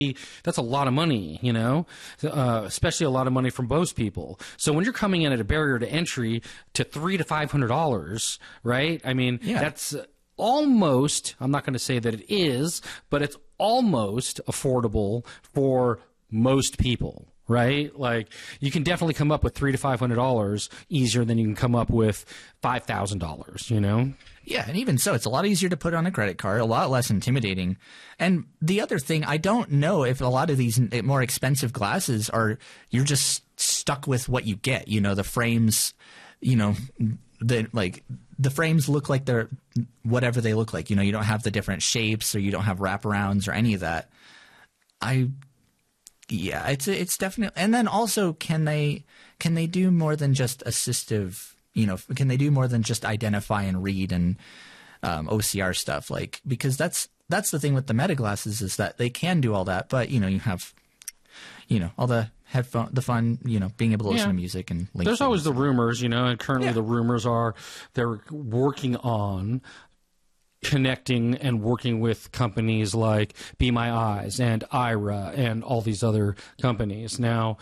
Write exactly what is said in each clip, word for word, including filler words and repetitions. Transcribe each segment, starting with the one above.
That's a lot of money, you know, uh, especially a lot of money from most people. So when you're coming in at a barrier to entry to three to five hundred dollars, right? I mean, yeah. that's almost. I'm not going to say that it is, but it's almost affordable for most people. Right? Like, you can definitely come up with three to five hundred dollars easier than you can come up with five thousand dollars, you know? Yeah, and even so, it's a lot easier to put on a credit card, a lot less intimidating. And the other thing, I don't know if a lot of these more expensive glasses are, you're just stuck with what you get. You know, the frames, you know, the, like, the frames look like they're whatever they look like. You know, you don't have the different shapes, or you don't have wraparounds or any of that. I... Yeah, it's it's definitely, and then also, can they can they do more than just assistive? You know, can they do more than just identify and read and um, O C R stuff? Like, because that's that's the thing with the Meta glasses, is that they can do all that, but you know, you have, you know, all the headphone, the fun, you know, being able to listen yeah. to music and link there's things. always the rumors, you know, and currently Yeah. the rumors are they're working on connecting and working with companies like Be My Eyes and Aira and all these other companies. Now,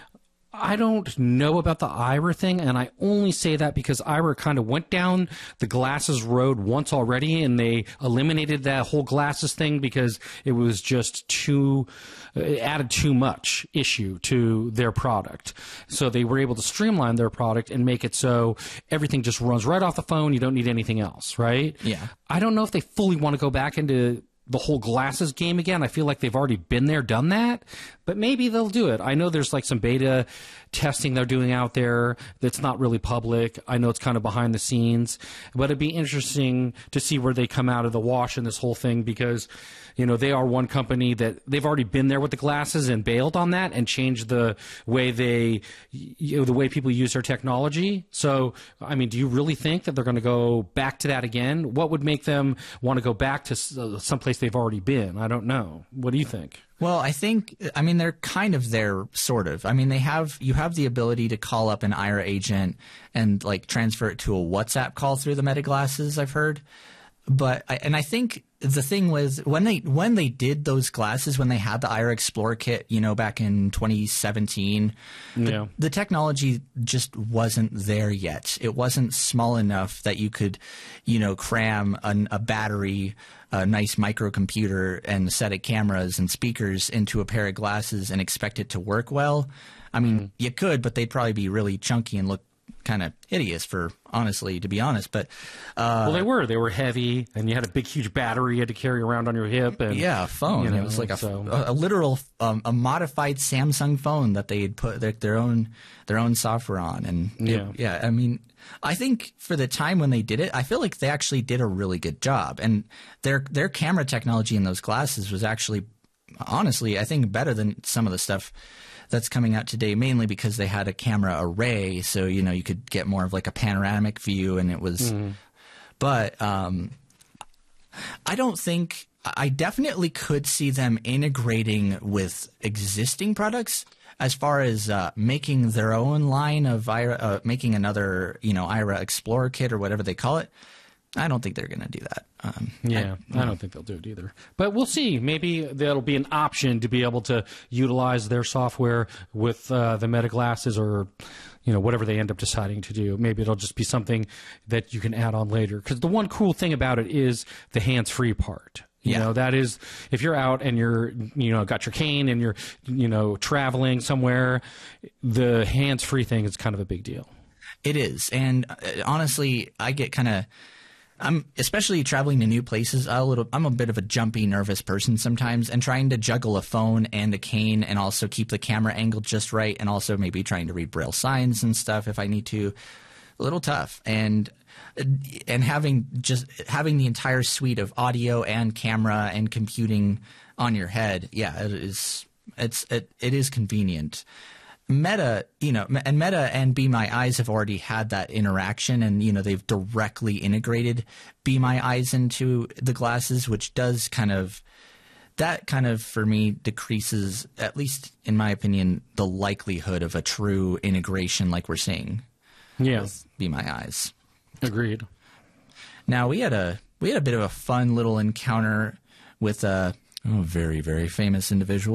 I don't know about the Aira thing, and I only say that because Aira kind of went down the glasses road once already, and they eliminated that whole glasses thing because it was just too, it added too much issue to their product. So they were able to streamline their product and make it so everything just runs right off the phone. You don't need anything else, right? Yeah. I don't know if they fully want to go back into the whole glasses game again. I feel like they've already been there, done that, but maybe they'll do it. I know there's like some beta testing they're doing out there that's not really public. I know it's kind of behind the scenes, but it'd be interesting to see where they come out of the wash in this whole thing, because, you know, they are one company that they've already been there with the glasses and bailed on that and changed the way they, you know, the way people use their technology. So, I mean, do you really think that they're going to go back to that again? What would make them want to go back to someplace they've already been? I don't know. What do you think? Well, I think, I mean, they're kind of there, sort of. I mean, they have, you have the ability to call up an Aira agent and like transfer it to a WhatsApp call through the Meta glasses, I've heard. But, I, and I think the thing was, when they, when they did those glasses, when they had the Aira Explorer kit, you know, back in twenty seventeen, Yeah. the, the technology just wasn't there yet. It wasn't small enough that you could, you know, cram an, a battery, a nice microcomputer and a set of cameras and speakers into a pair of glasses and expect it to work well. I mean, mm. you could, but they'd probably be really chunky and look kind of hideous, for honestly, to be honest. But uh, well, they were they were heavy, and you had a big, huge battery you had to carry around on your hip. And yeah, a phone. You know, it was like a, so. a, a literal, um, a modified Samsung phone that they had put their, their own their own software on. And yeah, it, yeah. I mean, I think for the time when they did it, I feel like they actually did a really good job. And their their camera technology in those glasses was actually, honestly, I think better than some of the stuff that's coming out today, mainly because they had a camera array, so you know you could get more of like a panoramic view, and it was. Mm. But um, I don't think I definitely could see them integrating with existing products as far as uh, making their own line of Aira, uh, making another you know Aira Explorer kit or whatever they call it. I don't think they're going to do that. Um, yeah, I, I don't think they'll do it either. But we'll see. Maybe that'll be an option to be able to utilize their software with uh, the Meta glasses, or you know whatever they end up deciding to do. Maybe it'll just be something that you can add on later. Because the one cool thing about it is the hands-free part. You yeah. know, that is, if you're out and you're, you know, got your cane and you're, you know, traveling somewhere, the hands-free thing is kind of a big deal. It is. And uh, honestly, I get kind of... I'm especially traveling to new places. I'm a little, I'm a bit of a jumpy, nervous person sometimes, and trying to juggle a phone and a cane, and also keep the camera angle just right, and also maybe trying to read Braille signs and stuff if I need to. A little tough, and and having just having the entire suite of audio and camera and computing on your head, yeah, it is. It's it it is convenient. Meta, you know, and Meta and Be My Eyes have already had that interaction, and you know they've directly integrated Be My Eyes into the glasses, which does kind of that kind of for me decreases, at least in my opinion, the likelihood of a true integration like we're seeing. Yeah, with Be My Eyes. Agreed. Now we had a we had a bit of a fun little encounter with a Oh, very, very famous individual.